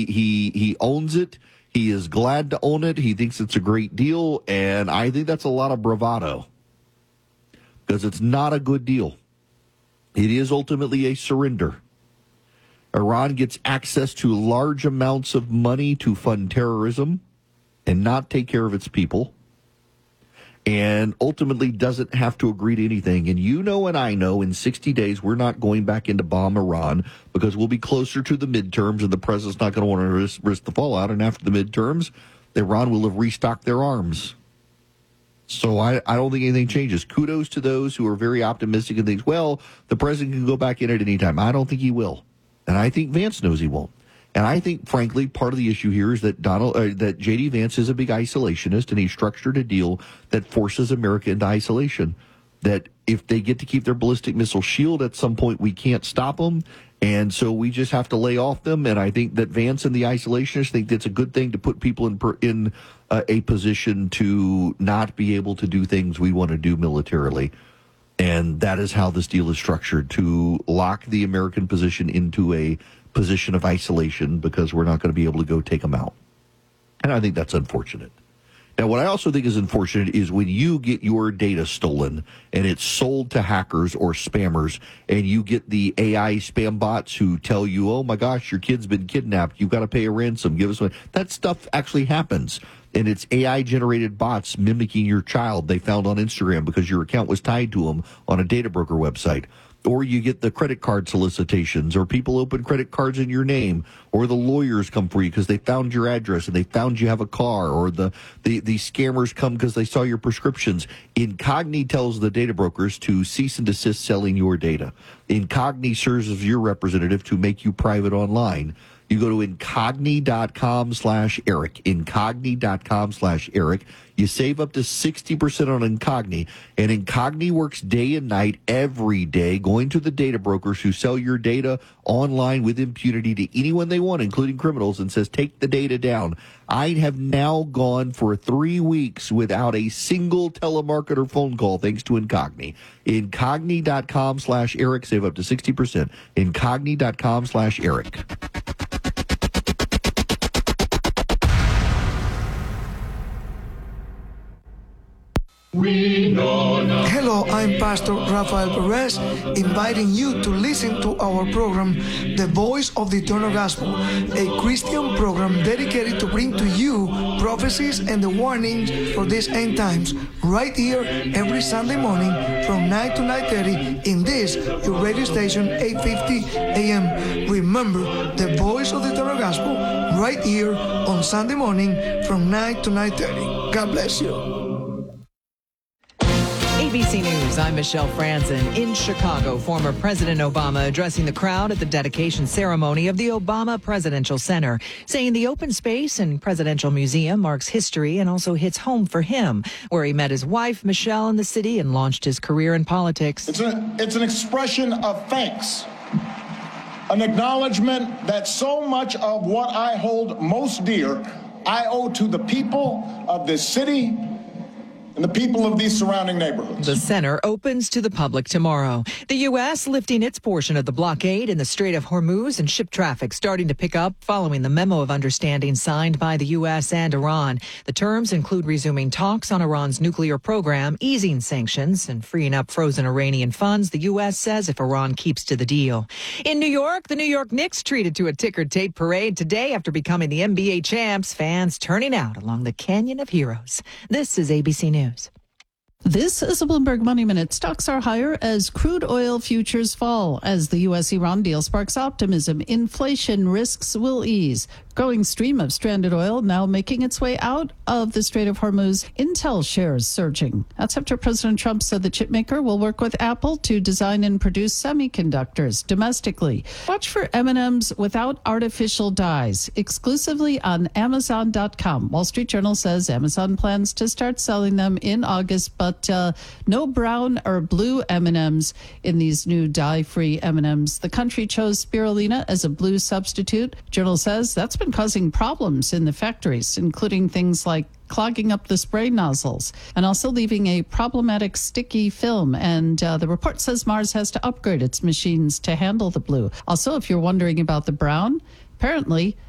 He owns it. He is glad to own it. He thinks it's a great deal, and I think that's a lot of bravado because it's not a good deal. It is ultimately a surrender. Iran gets access to large amounts of money to fund terrorism and not take care of its people, and ultimately doesn't have to agree to anything. And you know and I know in 60 days we're not going back in to bomb Iran because we'll be closer to the midterms and the president's not going to want to risk the fallout. And after the midterms, Iran will have restocked their arms. So I don't think anything changes. Kudos to those who are very optimistic and think, well, the president can go back in at any time. I don't think he will. And I think Vance knows he won't. And I think, frankly, part of the issue here is that that J.D. Vance is a big isolationist, and he structured a deal that forces America into isolation. That if they get to keep their ballistic missile shield, at some point we can't stop them, and so we just have to lay off them. And I think that Vance and the isolationists think that's a good thing to put people in a position to not be able to do things we want to do militarily. And that is how this deal is structured, to lock the American position into a position of isolation because we're not going to be able to go take them out. And I think that's unfortunate. Now, what I also think is unfortunate is when you get your data stolen and it's sold to hackers or spammers, and you get the AI spam bots who tell you, oh my gosh, your kid's been kidnapped, you've got to pay a ransom, give us money. That stuff actually happens. And it's AI-generated bots mimicking your child they found on Instagram because your account was tied to them on a data broker website. Or you get the credit card solicitations, or people open credit cards in your name, or the lawyers come for you because they found your address and they found you have a car, or the scammers come because they saw your prescriptions. Incogni tells the data brokers to cease and desist selling your data. Incogni serves as your representative to make you private online. You go to incogni.com/Eric, incogni.com/Eric. You save up to 60% on Incogni, and Incogni works day and night every day, going to the data brokers who sell your data online with impunity to anyone they want, including criminals, and says, take the data down. I have now gone for 3 weeks without a single telemarketer phone call thanks to Incogni. Incogni.com/Eric, save up to 60%. Incogni.com/Eric. Hello, I'm Pastor Rafael Perez, inviting you to listen to our program, The Voice of the Eternal Gospel, a Christian program dedicated to bring to you prophecies and the warnings for these end times, right here every Sunday morning from 9 to 9:30 in this, your radio station, 850 AM. Remember, The Voice of the Eternal Gospel, right here on Sunday morning from 9 to 9:30. God bless you. ABC News, I'm Michelle Franzen. In Chicago, former President Obama addressing the crowd at the dedication ceremony of the Obama Presidential Center, saying the open space and Presidential Museum marks history and also hits home for him, where he met his wife, Michelle, in the city and launched his career in politics. It's an expression of thanks, an acknowledgement that so much of what I hold most dear, I owe to the people of this city and the people of these surrounding neighborhoods. The center opens to the public tomorrow. The U.S. lifting its portion of the blockade in the Strait of Hormuz, and ship traffic starting to pick up following the memo of understanding signed by the U.S. and Iran. The terms include resuming talks on Iran's nuclear program, easing sanctions, and freeing up frozen Iranian funds, the U.S. says, if Iran keeps to the deal. In New York, the New York Knicks treated to a ticker tape parade today after becoming the NBA champs, fans turning out along the Canyon of Heroes. This is ABC News. This is a Bloomberg Money Minute. Stocks are higher as crude oil futures fall. As the U.S.-Iran deal sparks optimism, inflation risks will ease. Growing stream of stranded oil now making its way out of the Strait of Hormuz. Intel shares surging. That's after President Trump said the chipmaker will work with Apple to design and produce semiconductors domestically. Watch for M&Ms without artificial dyes, exclusively on Amazon.com. Wall Street Journal says Amazon plans to start selling them in August, but no brown or blue M&Ms in these new dye-free M&Ms. The country chose spirulina as a blue substitute. Journal says that's been causing problems in the factories, including things like clogging up the spray nozzles and also leaving a problematic sticky film. And the report says Mars has to upgrade its machines to handle the blue. Also, if you're wondering about the brown, apparently